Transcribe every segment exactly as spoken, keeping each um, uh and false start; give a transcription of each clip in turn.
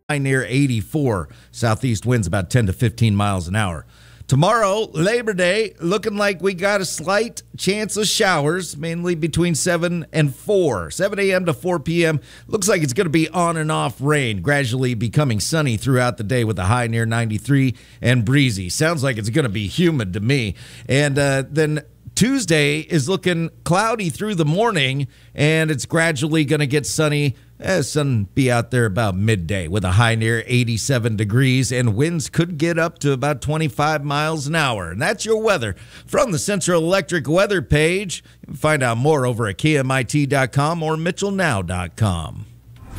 near eighty-four. Southeast winds about ten to fifteen miles an hour. Tomorrow, Labor Day, looking like we got a slight chance of showers, mainly between seven and four. seven a.m. to four p.m. Looks like it's going to be on and off rain, gradually becoming sunny throughout the day with a high near ninety-three and breezy. Sounds like it's going to be humid to me. And uh, then Tuesday is looking cloudy through the morning, and it's gradually going to get sunny. Eh, sun be out there about midday with a high near eighty-seven degrees, and winds could get up to about twenty-five miles an hour. And that's your weather from the Central Electric weather page. You can find out more over at K M I T dot com or Mitchell Now dot com.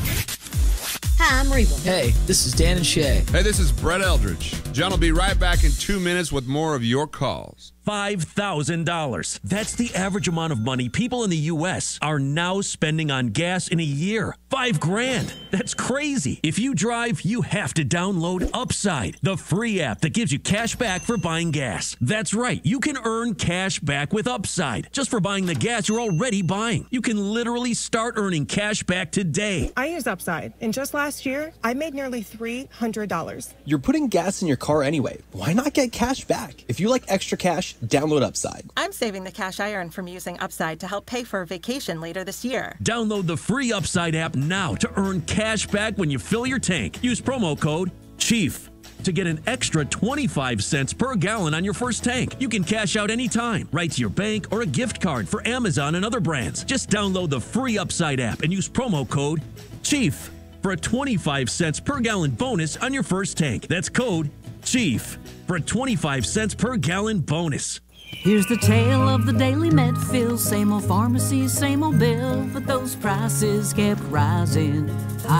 Hi, I'm Reba. Hey, this is Dan and Shay. Hey, this is Brett Eldridge. John will be right back in two minutes with more of your calls. five thousand dollars. That's the average amount of money people in the U S are now spending on gas in a year. Five grand. That's crazy. If you drive, you have to download Upside, the free app that gives you cash back for buying gas. That's right. You can earn cash back with Upside just for buying the gas you're already buying. You can literally start earning cash back today. I use Upside, and just last year, I made nearly three hundred dollars. You're putting gas in your car anyway. Why not get cash back? If you like extra cash, download Upside. I'm saving the cash I earn from using Upside to help pay for a vacation later this year. Download the free Upside app now to earn cash back when you fill your tank. Use promo code CHIEF to get an extra twenty-five cents per gallon on your first tank. You can cash out anytime, right to your bank or a gift card for Amazon and other brands. Just download the free Upside app and use promo code CHIEF for a twenty-five cents per gallon bonus on your first tank. That's code CHIEF for a twenty-five cents per gallon bonus. Here's the tale of the daily Medfield. Same old pharmacy, same old bill, but those prices kept rising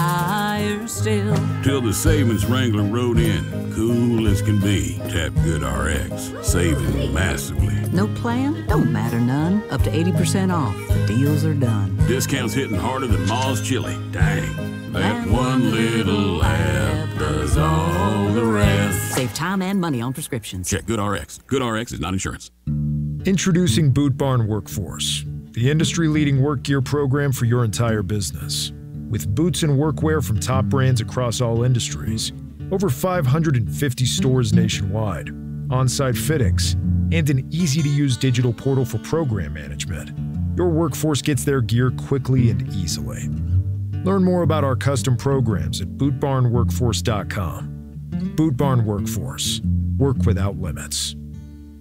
higher still. Till the savings wrangler rode in, cool as can be. Tap Good R X, saving massively. No plan? Don't matter none. Up to eighty percent off. The deals are done. Discounts hitting harder than Ma's chili. Dang, that one little app does all the rest. Save time and money on prescriptions. Check Good R X. Good R X is not insurance. Introducing Boot Barn Workforce, the industry-leading work gear program for your entire business. With boots and workwear from top brands across all industries, over five hundred fifty stores nationwide, on-site fittings, and an easy-to-use digital portal for program management, your workforce gets their gear quickly and easily. Learn more about our custom programs at boot barn workforce dot com. Boot Barn Workforce. Work without limits.